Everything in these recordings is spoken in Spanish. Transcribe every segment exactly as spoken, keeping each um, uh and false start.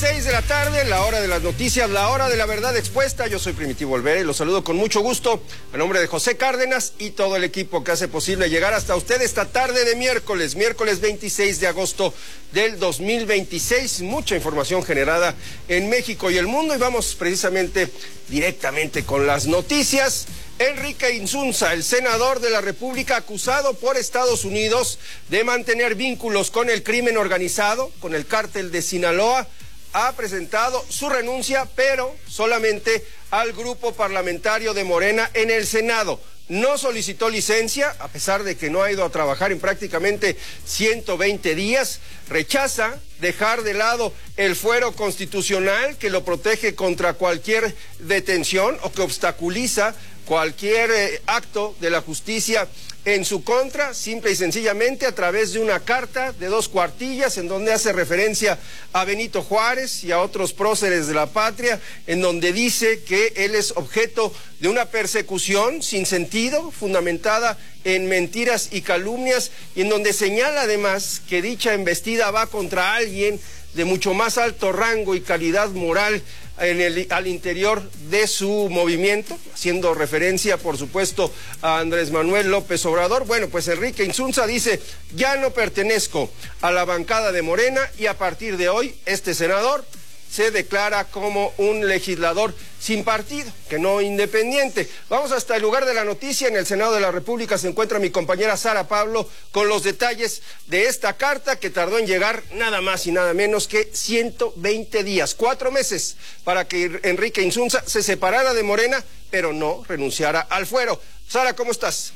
seis de la tarde, la hora de las noticias, la hora de la verdad expuesta. Yo soy Primitivo Olvera y los saludo con mucho gusto a nombre de José Cárdenas y todo el equipo que hace posible llegar hasta usted esta tarde de miércoles, miércoles veintiséis de agosto del dos mil veintiséis. Mucha información generada en México y el mundo y vamos precisamente directamente con las noticias. Enrique Insunza, el senador de la República acusado por Estados Unidos de mantener vínculos con el crimen organizado, con el cártel de Sinaloa, ha presentado su renuncia, pero solamente al grupo parlamentario de Morena en el Senado. No solicitó licencia, a pesar de que no ha ido a trabajar en prácticamente ciento veinte días. Rechaza dejar de lado el fuero constitucional que lo protege contra cualquier detención o que obstaculiza cualquier eh, acto de la justicia en su contra, simple y sencillamente a través de una carta de dos cuartillas en donde hace referencia a Benito Juárez y a otros próceres de la patria, en donde dice que él es objeto de una persecución sin sentido, fundamentada en mentiras y calumnias, y en donde señala además que dicha embestida va contra alguien de mucho más alto rango y calidad moral en el, al interior de su movimiento, haciendo referencia, por supuesto, a Andrés Manuel López Obrador. Bueno, pues Enrique Insunza dice, ya no pertenezco a la bancada de Morena y a partir de hoy este senador se declara como un legislador sin partido, que no independiente. Vamos hasta el lugar de la noticia. En el Senado de la República se encuentra mi compañera Sara Pablo con los detalles de esta carta que tardó en llegar nada más y nada menos que ciento veinte días, cuatro meses, para que Enrique Insunza se separara de Morena, pero no renunciara al fuero. Sara, ¿cómo estás?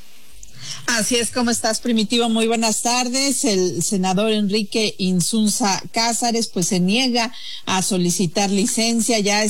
Así es, ¿cómo estás, Primitivo? Muy buenas tardes. El senador Enrique Insunza Cázares pues se niega a solicitar licencia. Ya